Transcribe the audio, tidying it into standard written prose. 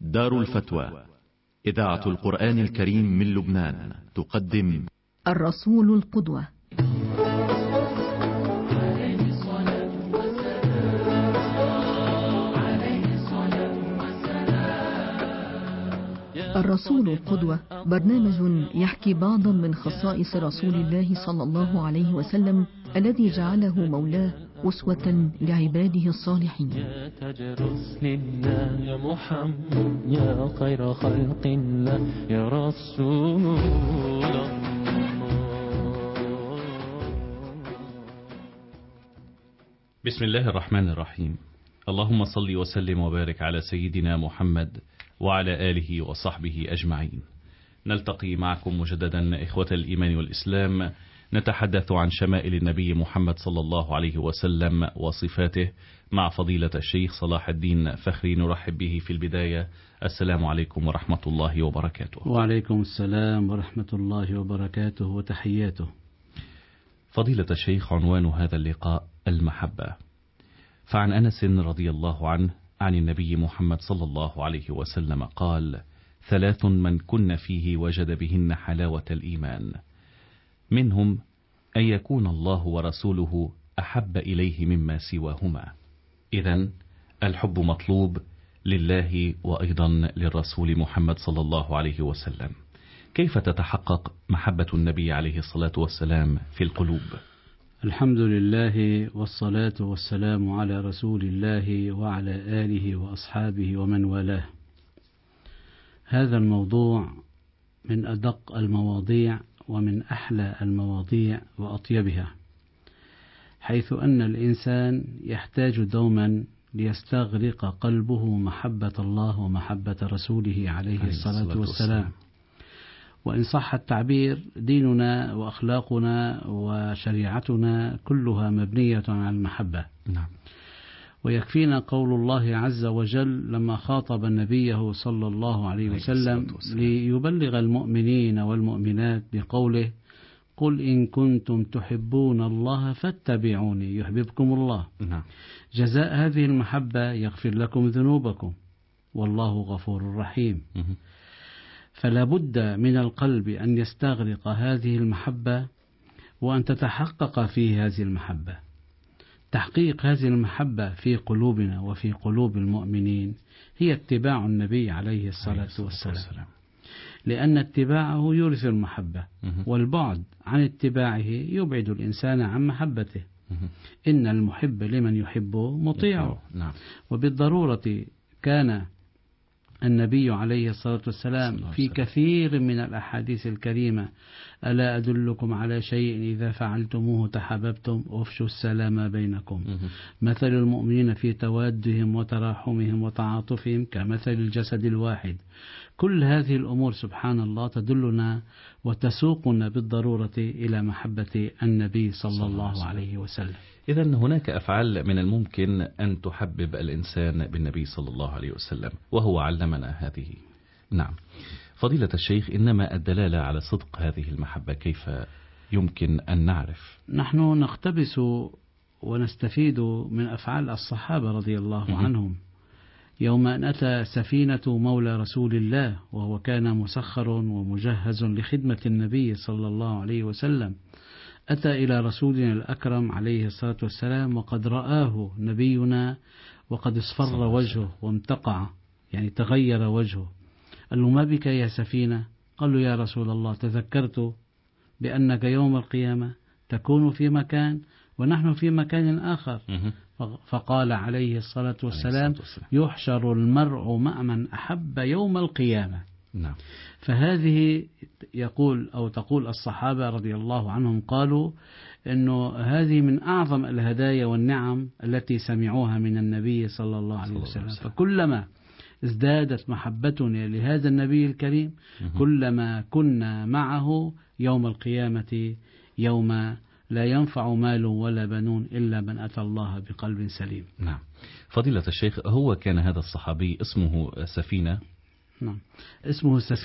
دار الفتوى إذاعة القرآن الكريم من لبنان تقدم الرسول القدوة. الرسول القدوة برنامج يحكي بعضا من خصائص رسول الله صلى الله عليه وسلم الذي جعله مولاه أسوة لعباده الصالحين. يا تاج رسل الله يا محمد يا خير خلق الله يا رسول الله. بسم الله الرحمن الرحيم. اللهم صل وسلم وبارك على سيدنا محمد وعلى آله وصحبه أجمعين. نلتقي معكم مجددا إخوة الإيمان والإسلام، نتحدث عن شمائل النبي محمد صلى الله عليه وسلم وصفاته مع فضيلة الشيخ صلاح الدين فخري. نرحب به في البداية. السلام عليكم ورحمة الله وبركاته. وعليكم السلام ورحمة الله وبركاته وتحياته. فضيلة الشيخ، عنوان هذا اللقاء المحبة. فعن أنس رضي الله عنه عن النبي محمد صلى الله عليه وسلم قال: 3 من كن فيه وجد بهن حلاوة الإيمان، منهم أن يكون الله ورسوله أحب إليه مما سواهما. إذن الحب مطلوب لله وأيضا للرسول محمد صلى الله عليه وسلم. كيف تتحقق محبة النبي عليه الصلاة والسلام في القلوب؟ الحمد لله والصلاة والسلام على رسول الله وعلى آله وأصحابه ومن والاه. هذا الموضوع من أدق المواضيع ومن أحلى المواضيع وأطيبها، حيث أن الإنسان يحتاج دوما ليستغرق قلبه محبة الله ومحبة رسوله عليه الصلاة والسلام. وإن صح التعبير، ديننا وأخلاقنا وشريعتنا كلها مبنية على المحبة. نعم. ويكفينا قول الله عز وجل لما خاطب نبيه صلى الله عليه وسلم ليبلغ المؤمنين والمؤمنات بقوله: قل إن كنتم تحبون الله فاتبعوني يحببكم الله. نعم. جزاء هذه المحبة يغفر لكم ذنوبكم والله غفور رحيم. فلا بد من القلب أن يستغرق هذه المحبة وأن تتحقق فيه هذه المحبة. تحقيق هذه المحبة في قلوبنا وفي قلوب المؤمنين هي اتباع النبي عليه الصلاة والسلام، لأن اتباعه يورث المحبة، والبعد عن اتباعه يبعد الإنسان عن محبته. إن المحب لمن يحبه مطيعه. وبالضرورة كان النبي عليه الصلاة والسلام في كثير من الأحاديث الكريمة: ألا أدلكم على شيء إذا فعلتموه تحاببتم أفشوا السلام بينكم. مثل المؤمنين في توادهم وتراحمهم وتعاطفهم كمثل الجسد الواحد. كل هذه الأمور سبحان الله تدلنا وتسوقنا بالضرورة إلى محبة النبي صلى الله عليه وسلم. إذن هناك أفعال من الممكن أن تحبب الإنسان بالنبي صلى الله عليه وسلم، وهو علمنا هذه. نعم. فضيلة الشيخ، إنما الدلالة على صدق هذه المحبة كيف يمكن أن نعرف؟ نحن نقتبس ونستفيد من أفعال الصحابة رضي الله عنهم. يوم أن أتى سفينة مولى رسول الله وهو كان مسخر ومجهز لخدمة النبي صلى الله عليه وسلم، أتى إلى رسولنا الأكرم عليه الصلاة والسلام وقد رآه نبينا وقد اصفر وجهه وامتقع، يعني تغير وجهه. قال له: ما بك يا سفينة؟ قال له: يا رسول الله، تذكرت بأنك يوم القيامة تكون في مكان ونحن في مكان آخر. فقال عليه الصلاة والسلام: يحشر المرء مع من أحب يوم القيامة. نعم. فهذه تقول الصحابة رضي الله عنهم، قالوا إنه هذه من أعظم الهدايا والنعم التي سمعوها من النبي صلى الله عليه وسلم. فكلما ازدادت محبتنا لهذا النبي الكريم كلما كنا معه يوم القيامة، يوم لا ينفع مال ولا بنون إلا من أتى الله بقلب سليم. نعم. فضيلة الشيخ، هو كان هذا الصحابي اسمه سفينة؟ نعم، اسمه سفينة.